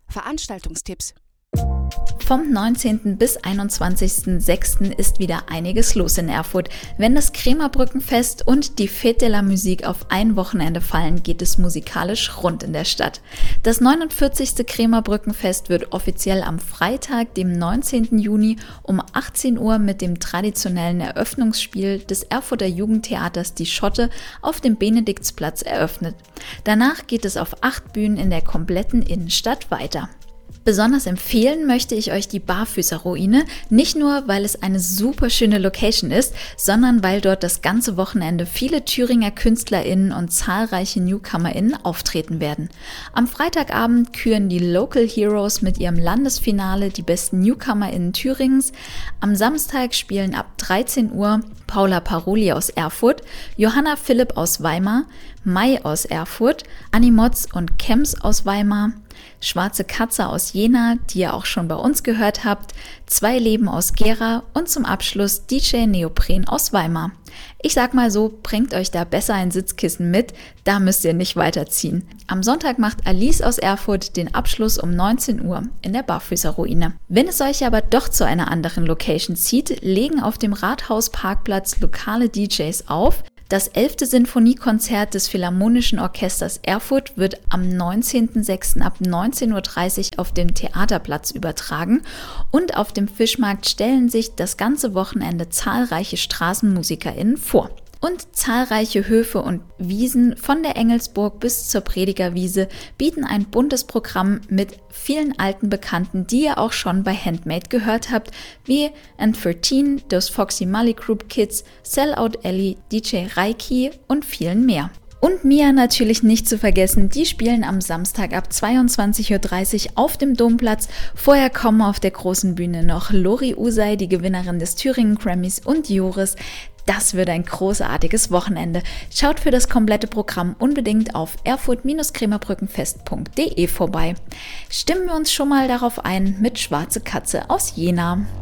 Veranstaltungstipps. Vom 19. bis 21.06. ist wieder einiges los in Erfurt. Wenn das Krämerbrückenfest und die Fête de la Musique auf ein Wochenende fallen, geht es musikalisch rund in der Stadt. Das 49. Krämerbrückenfest wird offiziell am Freitag, dem 19. Juni um 18 Uhr mit dem traditionellen Eröffnungsspiel des Erfurter Jugendtheaters Die Schotte auf dem Benediktsplatz eröffnet. Danach geht es auf 8 Bühnen in der kompletten Innenstadt weiter. Besonders empfehlen möchte ich euch die Barfüßerruine, nicht nur, weil es eine super schöne Location ist, sondern weil dort das ganze Wochenende viele Thüringer KünstlerInnen und zahlreiche NewcomerInnen auftreten werden. Am Freitagabend küren die Local Heroes mit ihrem Landesfinale die besten NewcomerInnen Thüringens. Am Samstag spielen ab 13 Uhr Paula Paroli aus Erfurt, Johanna Philipp aus Weimar, Mai aus Erfurt, Anni Motz und Kems aus Weimar, Schwarze Katze aus Jena, die ihr auch schon bei uns gehört habt, Zwei Leben aus Gera und zum Abschluss DJ Neopren aus Weimar. Ich sag mal so, bringt euch da besser ein Sitzkissen mit, da müsst ihr nicht weiterziehen. Am Sonntag macht Alice aus Erfurt den Abschluss um 19 Uhr in der Barfüßerruine. Wenn es euch aber doch zu einer anderen Location zieht, legen auf dem Rathausparkplatz lokale DJs auf. Das 11. Sinfoniekonzert des Philharmonischen Orchesters Erfurt wird am 19.06. ab 19.30 Uhr auf dem Theaterplatz übertragen und auf dem Fischmarkt stellen sich das ganze Wochenende zahlreiche StraßenmusikerInnen vor. Und zahlreiche Höfe und Wiesen von der Engelsburg bis zur Predigerwiese bieten ein buntes Programm mit vielen alten Bekannten, die ihr auch schon bei Handmade gehört habt, wie N13, those Foxy Mully Group Kids, Sellout Ellie, DJ Reiki und vielen mehr. Und Mia natürlich nicht zu vergessen, die spielen am Samstag ab 22.30 Uhr auf dem Domplatz. Vorher kommen auf der großen Bühne noch Lori Usay, die Gewinnerin des Thüringen Grammys, und Joris. Das wird ein großartiges Wochenende. Schaut für das komplette Programm unbedingt auf erfurt-krämerbrückenfest.de vorbei. Stimmen wir uns schon mal darauf ein mit Schwarze Katze aus Jena.